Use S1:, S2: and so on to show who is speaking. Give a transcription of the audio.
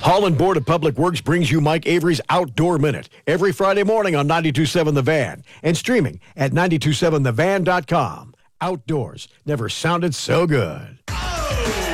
S1: Holland Board of Public Works brings you Mike Avery's Outdoor Minute every Friday morning on 92.7 The Van and streaming at 927thevan.com. Outdoors never sounded so good.
S2: Oh!